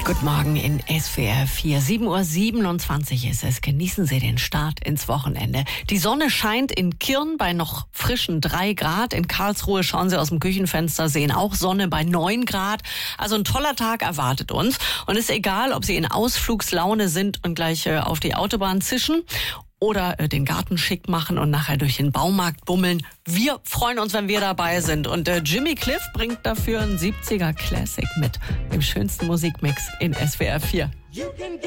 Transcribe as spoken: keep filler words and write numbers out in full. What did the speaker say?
Guten Morgen in S W R vier. sieben Uhr siebenundzwanzig ist es. Genießen Sie den Start ins Wochenende. Die Sonne scheint in Kirn bei noch frischen drei Grad. In Karlsruhe schauen Sie aus dem Küchenfenster, sehen auch Sonne bei neun Grad. Also ein toller Tag erwartet uns. Und ist egal, ob Sie in Ausflugslaune sind und gleich äh, auf die Autobahn zischen oder äh, den Garten schick machen und nachher durch den Baumarkt bummeln. Wir freuen uns, wenn wir dabei sind. Und äh, Jimmy Cliff bringt dafür einen siebziger Classic mit. Im schönsten Musikmix in S W R vier.